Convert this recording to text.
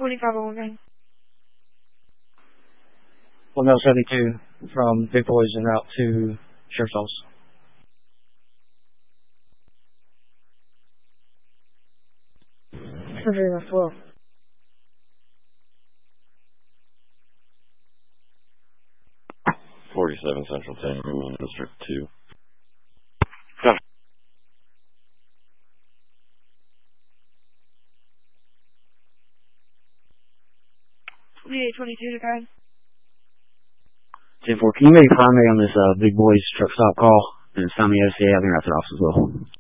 2501 guys. 1072 from Big Boys en route to Church Falls. Surgery left 12. Central 10, District 2. 2822 to guide. 10-4, can you make a primary on this Big Boys truck stop call? And it's time the OCA, I think that's an officer as well.